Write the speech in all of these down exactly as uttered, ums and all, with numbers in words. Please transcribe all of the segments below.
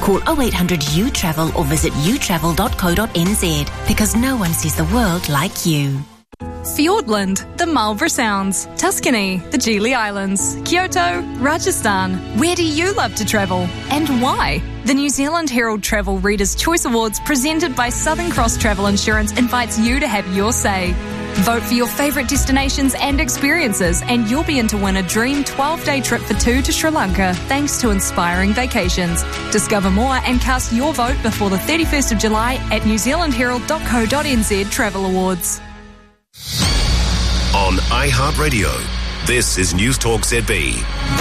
Call oh eight hundred U travel or visit u travel dot co dot n z because no one sees the world like you. Fiordland, the Marlborough Sounds, Tuscany, the Gili Islands, Kyoto, Rajasthan. Where do you love to travel and why? The New Zealand Herald Travel Readers' Choice Awards presented by Southern Cross Travel Insurance invites you to have your say. Vote for your favourite destinations and experiences and you'll be in to win a dream twelve-day trip for two to Sri Lanka thanks to Inspiring Vacations. Discover more and cast your vote before the thirty-first of July at new zealand herald dot co dot n z Travel Awards. On iHeartRadio, this is News Talk Z B.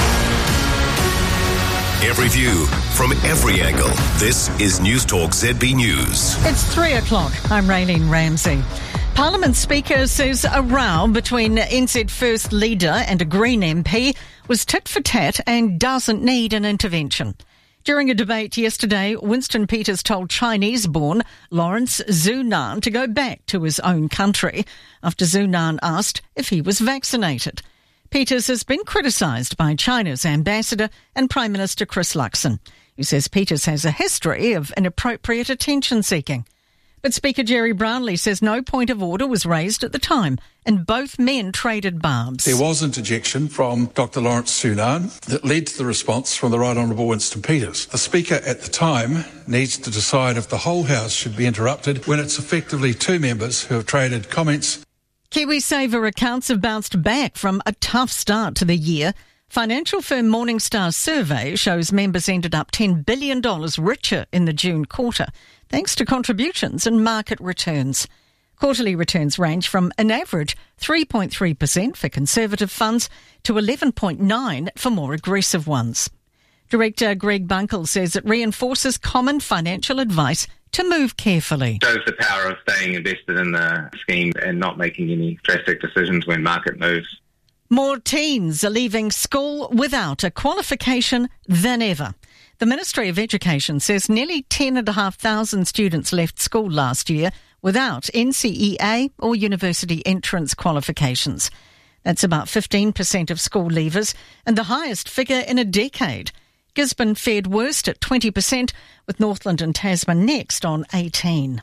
Every view from every angle. This is News Talk Z B News. It's three o'clock. I'm Raylene Ramsey. Parliament Speaker says a row between N Z First leader and a Green M P was tit for tat and doesn't need an intervention. During a debate yesterday, Winston Peters told Chinese-born Lawrence Zhu Nan to go back to his own country after Zhu Nan asked if he was vaccinated. Peters has been criticised by China's ambassador and Prime Minister Chris Luxon, who says Peters has a history of inappropriate attention-seeking. But Speaker Jerry Brownlee says no point of order was raised at the time, and both men traded barbs. There was interjection from Doctor Lawrence Zhu Nan that led to the response from the Right Honourable Winston Peters. The Speaker at the time needs to decide if the whole House should be interrupted when it's effectively two members who have traded comments. KiwiSaver accounts have bounced back from a tough start to the year. Financial firm Morningstar's survey shows members ended up ten billion dollars richer in the June quarter, thanks to contributions and market returns. Quarterly returns range from an average three point three percent for conservative funds to eleven point nine percent for more aggressive ones. Director Greg Bunkle says it reinforces common financial advice to move carefully. Shows the power of staying invested in the scheme and not making any drastic decisions when market moves. More teens are leaving school without a qualification than ever. The Ministry of Education says nearly ten thousand five hundred students left school last year without N C E A or university entrance qualifications. That's about fifteen percent of school leavers and the highest figure in a decade. Gisborne fared worst at twenty percent, with Northland and Tasman next on eighteen.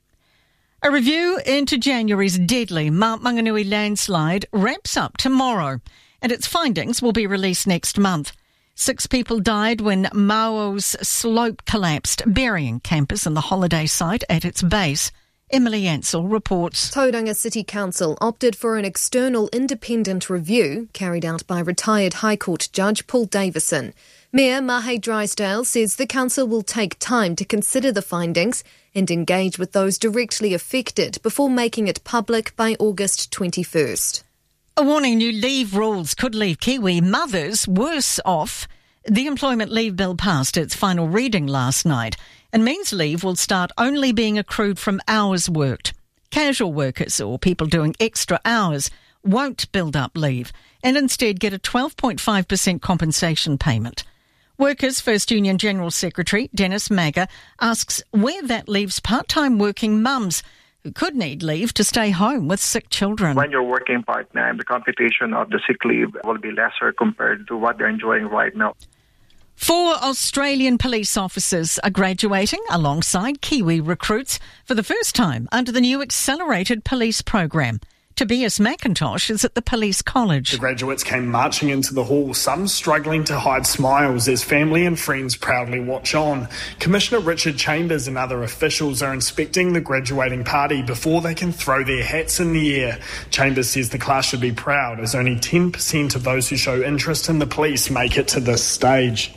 A review into January's deadly Mount Maunganui landslide wraps up tomorrow, and its findings will be released next month. Six people died when Mauo's slope collapsed, burying campers in the holiday site at its base. Emily Ansell reports. Tauranga City Council opted for an external independent review carried out by retired High Court Judge Paul Davison. Mayor Mahe Drysdale says the council will take time to consider the findings and engage with those directly affected before making it public by August twenty-first. A warning: new leave rules could leave Kiwi mothers worse off. The Employment Leave Bill passed its final reading last night and means leave will start only being accrued from hours worked. Casual workers or people doing extra hours won't build up leave and instead get a twelve point five percent compensation payment. Workers First Union General Secretary Dennis Magger asks where that leaves part-time working mums who could need leave to stay home with sick children. When you're working part-time, the computation of the sick leave will be lesser compared to what they're enjoying right now. Four Australian police officers are graduating alongside Kiwi recruits for the first time under the new Accelerated Police Program. Tobias McIntosh is at the Police College. The graduates came marching into the hall, some struggling to hide smiles as family and friends proudly watch on. Commissioner Richard Chambers and other officials are inspecting the graduating party before they can throw their hats in the air. Chambers says the class should be proud as only ten percent of those who show interest in the police make it to this stage.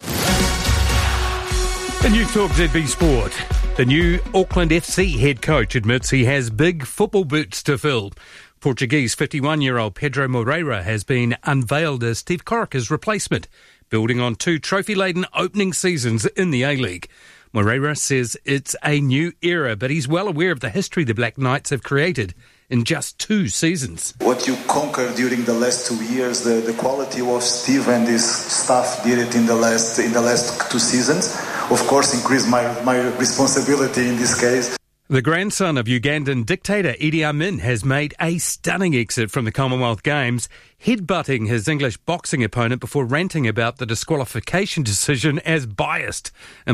In News Talk Z B Sport, the new Auckland F C head coach admits he has big football boots to fill. Portuguese fifty-one-year-old Pedro Moreira has been unveiled as Steve Corica's replacement, building on two trophy-laden opening seasons in the A-League. Moreira says it's a new era, but he's well aware of the history the Black Knights have created in just two seasons. What you conquered during the last two years, the, the quality of Steve and his staff did it in the last in the last two seasons. Of course, increased my, my responsibility in this case. The grandson of Ugandan dictator Idi Amin has made a stunning exit from the Commonwealth Games, headbutting his English boxing opponent before ranting about the disqualification decision as biased.